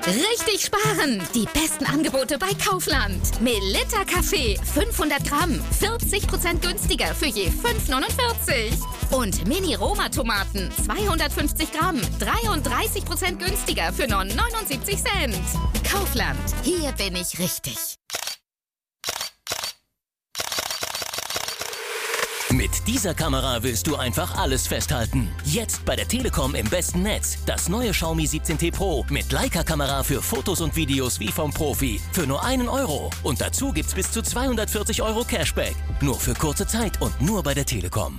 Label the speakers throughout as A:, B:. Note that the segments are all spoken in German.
A: Richtig sparen! Die besten Angebote bei Kaufland. Melitta Kaffee 500 Gramm, 40% günstiger für je 5,49. Und Mini-Roma-Tomaten 250 Gramm, 33% günstiger für nur 79 Cent. Kaufland, hier bin ich richtig.
B: Mit dieser Kamera willst du einfach alles festhalten. Jetzt bei der Telekom im besten Netz. Das neue Xiaomi 17T Pro mit Leica-Kamera für Fotos und Videos wie vom Profi. Für nur 1 Euro. Und dazu gibt's bis zu 240 Euro Cashback. Nur für kurze Zeit und nur bei der Telekom.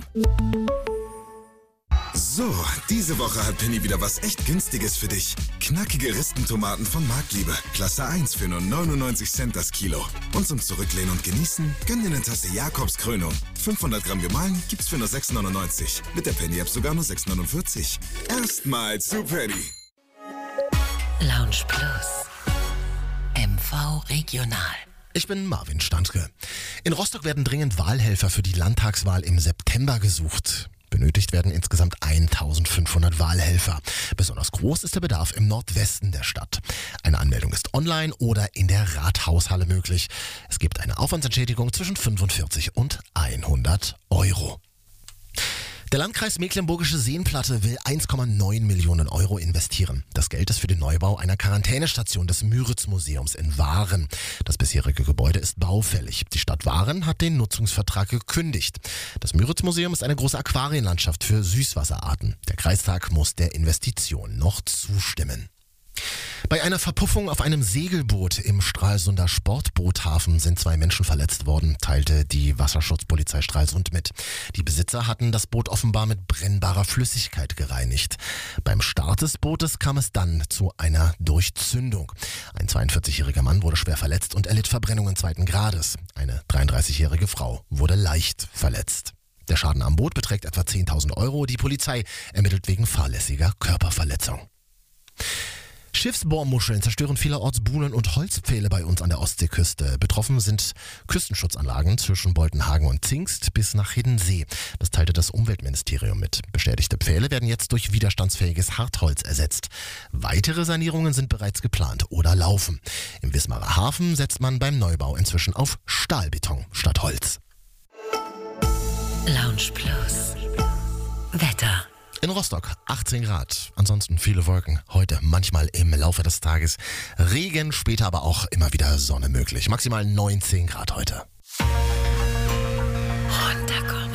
C: So, diese Woche hat Penny wieder was echt Günstiges für dich. Knackige Ristentomaten von Marktliebe. Klasse 1 für nur 99 Cent das Kilo. Und zum Zurücklehnen und Genießen, gönn dir eine Tasse Jakobs Krönung. 500 Gramm gemahlen gibt's für nur 6,99. Mit der Penny-App sogar nur 6,49. Erstmal zu Penny.
D: Lounge Plus. MV Regional.
E: Ich bin Marvin Standke. In Rostock werden dringend Wahlhelfer für die Landtagswahl im September gesucht. Benötigt werden insgesamt 1500 Wahlhelfer. Besonders groß ist der Bedarf im Nordwesten der Stadt. Eine Anmeldung ist online oder in der Rathaushalle möglich. Es gibt eine Aufwandsentschädigung zwischen 45 und 100 Euro. Der Landkreis Mecklenburgische Seenplatte will 1,9 Millionen Euro investieren. Das Geld ist für den Neubau einer Quarantänestation des Müritz-Museums in Waren. Das bisherige Gebäude ist baufällig. Die Stadt Waren hat den Nutzungsvertrag gekündigt. Das Müritz-Museum ist eine große Aquarienlandschaft für Süßwasserarten. Der Kreistag muss der Investition noch zustimmen. Bei einer Verpuffung auf einem Segelboot im Stralsunder Sportboothafen sind 2 Menschen verletzt worden, teilte die Wasserschutzpolizei Stralsund mit. Die Besitzer hatten das Boot offenbar mit brennbarer Flüssigkeit gereinigt. Beim Start des Bootes kam es dann zu einer Durchzündung. Ein 42-jähriger Mann wurde schwer verletzt und erlitt Verbrennungen 2. Grades. Eine 33-jährige Frau wurde leicht verletzt. Der Schaden am Boot beträgt etwa 10.000 Euro. Die Polizei ermittelt wegen fahrlässiger Körperverletzung. Schiffsbohrmuscheln zerstören vielerorts Buhnen und Holzpfähle bei uns an der Ostseeküste. Betroffen sind Küstenschutzanlagen zwischen Boltenhagen und Zingst bis nach Hiddensee. Das teilte das Umweltministerium mit. Beschädigte Pfähle werden jetzt durch widerstandsfähiges Hartholz ersetzt. Weitere Sanierungen sind bereits geplant oder laufen. Im Wismarer Hafen setzt man beim Neubau inzwischen auf Stahlbeton statt Holz.
D: Lounge Plus. Wetter.
E: In Rostock 18 Grad, ansonsten viele Wolken, heute manchmal im Laufe des Tages Regen, später aber auch immer wieder Sonne möglich. Maximal 19 Grad heute.
D: Runterkommen.